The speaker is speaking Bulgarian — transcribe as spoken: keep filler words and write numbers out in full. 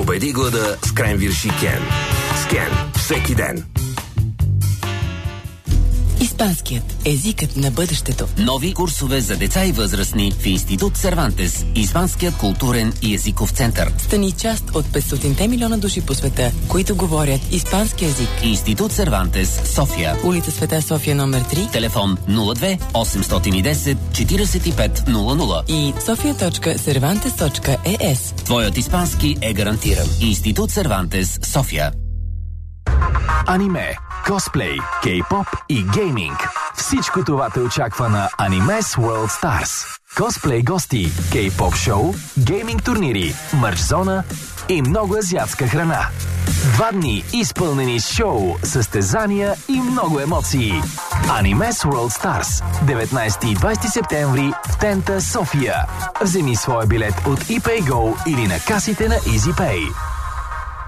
Победи глада с Кренвирш и Кен. С Кен всеки ден. Испанският езикът на бъдещето. Нови курсове за деца и възрастни в Институт Сервантес. Испанският културен и езиков център. Стани част от петстотин милиона души по света, които говорят испански език. Институт Сервантес, София. Улица Света София номер три. Телефон нула две осемстотин и десет четиридесет и пет нула нула и софия точка сервантес точка е ес. Твоят испански е гарантиран. Институт Сервантес, София. Аниме, косплей, кей-поп и гейминг. Всичко това те очаква на Animes World Stars. Косплей гости, кей-поп шоу, гейминг турнири, мърч зона и много азиатска храна. Два дни изпълнени с шоу, състезания и много емоции. Animes World Stars. деветнайсети и двайсети септември в Тента, София. Вземи своя билет от ePayGo или на касите на EasyPay.